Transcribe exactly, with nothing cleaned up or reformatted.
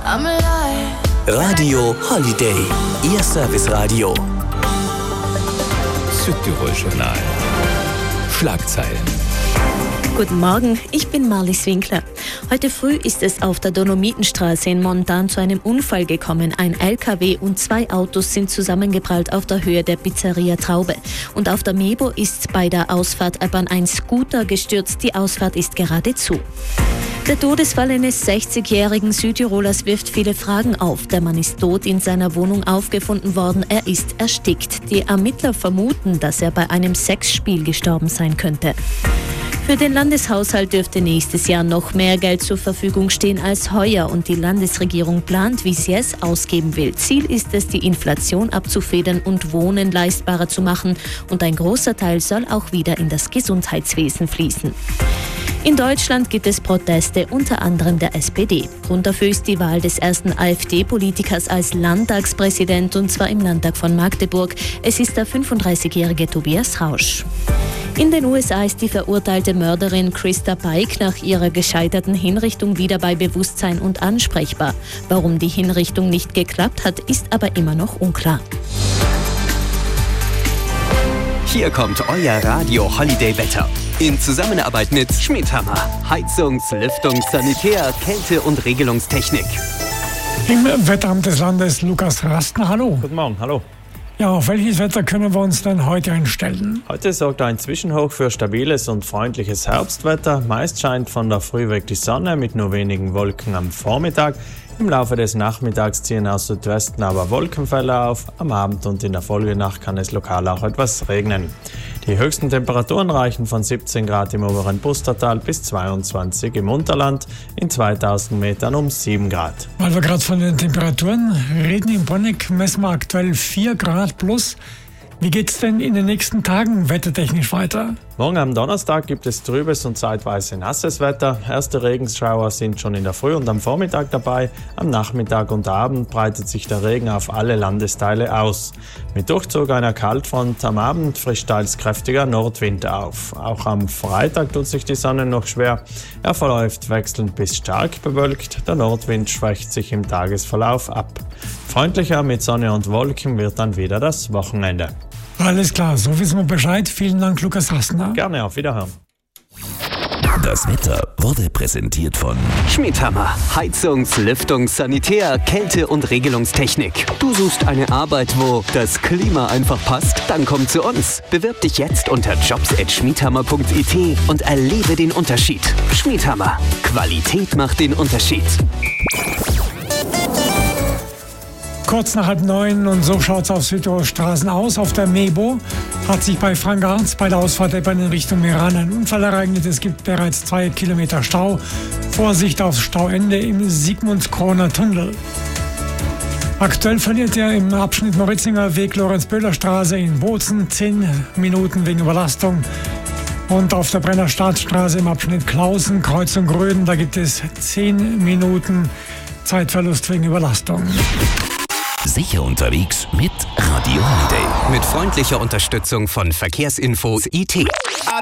I'm alive. Radio Holiday, Ihr Serviceradio. Südtirol-Journal. Schlagzeilen. Guten Morgen, ich bin Marlies Winkler. Heute früh ist es auf der Dolomitenstraße in Montan zu einem Unfall gekommen. Ein L K W und zwei Autos sind zusammengeprallt auf der Höhe der Pizzeria Traube. Und auf der Mebo ist bei der Ausfahrt ein Scooter gestürzt. Die Ausfahrt ist gerade zu. Der Todesfall eines sechzigjährigen Südtirolers wirft viele Fragen auf. Der Mann ist tot in seiner Wohnung aufgefunden worden. Er ist erstickt. Die Ermittler vermuten, dass er bei einem Sexspiel gestorben sein könnte. Für den Landeshaushalt dürfte nächstes Jahr noch mehr Geld zur Verfügung stehen als heuer und die Landesregierung plant, wie sie es ausgeben will. Ziel ist es, die Inflation abzufedern und Wohnen leistbarer zu machen und ein großer Teil soll auch wieder in das Gesundheitswesen fließen. In Deutschland gibt es Proteste, unter anderem der S P D. Grund dafür ist die Wahl des ersten AfD-Politikers als Landtagspräsident, und zwar im Landtag von Magdeburg. Es ist der fünfunddreißigjährige Tobias Rausch. In den U S A ist die verurteilte Mörderin Krista Pike nach ihrer gescheiterten Hinrichtung wieder bei Bewusstsein und ansprechbar. Warum die Hinrichtung nicht geklappt hat, ist aber immer noch unklar. Hier kommt euer Radio Holiday Wetter. In Zusammenarbeit mit Schmidhammer. Heizungs-, Lüftungs-, Sanitär-, Kälte- und Regelungstechnik. Im Wetteramt des Landes Lukas Rastner, hallo. Guten Morgen, hallo. Ja, auf welches Wetter können wir uns denn heute einstellen? Heute sorgt ein Zwischenhoch für stabiles und freundliches Herbstwetter. Meist scheint von der Früh weg die Sonne mit nur wenigen Wolken am Vormittag. Im Laufe des Nachmittags ziehen aus Südwesten aber Wolkenfälle auf. Am Abend und in der Folgenacht kann es lokal auch etwas regnen. Die höchsten Temperaturen reichen von siebzehn Grad im oberen Pustertal bis zweiundzwanzig im Unterland, in zweitausend Metern um sieben Grad. Weil wir gerade von den Temperaturen reden, in Bonnig messen wir aktuell vier Grad plus. Wie geht's denn in den nächsten Tagen wettertechnisch weiter? Morgen am Donnerstag gibt es trübes und zeitweise nasses Wetter. Erste Regenschauer sind schon in der Früh und am Vormittag dabei. Am Nachmittag und Abend breitet sich der Regen auf alle Landesteile aus. Mit Durchzug einer Kaltfront am Abend frischt teils kräftiger Nordwind auf. Auch am Freitag tut sich die Sonne noch schwer. Er verläuft wechselnd bis stark bewölkt. Der Nordwind schwächt sich im Tagesverlauf ab. Freundlicher mit Sonne und Wolken wird dann wieder das Wochenende. Alles klar, so wissen wir Bescheid. Vielen Dank, Lukas Rastner. Gerne, auf Wiederhören. Das Wetter wurde präsentiert von Schmidhammer. Heizungs-, Lüftungs-, Sanitär-, Kälte- und Regelungstechnik. Du suchst eine Arbeit, wo das Klima einfach passt? Dann komm zu uns. Bewirb dich jetzt unter jobs at schmidhammer punkt i t und erlebe den Unterschied. Schmidhammer. Qualität macht den Unterschied. Kurz nach halb neun und so schaut es auf Südtirol Straßen aus. Auf der Mebo hat sich bei Frank Arns bei der Ausfahrt in Richtung Meran ein Unfall ereignet. Es gibt bereits zwei Kilometer Stau. Vorsicht aufs Stauende im Sigmundskroner Tunnel. Aktuell verliert er im Abschnitt Maritzinger Weg Lorenz-Böhler-Straße in Bozen zehn Minuten wegen Überlastung. Und auf der Brenner Staatsstraße im Abschnitt Klausen, Kreuzung Gröden, da gibt es zehn Minuten Zeitverlust wegen Überlastung. Sicher unterwegs mit Radio Holiday. Mit freundlicher Unterstützung von Verkehrsinfos I T.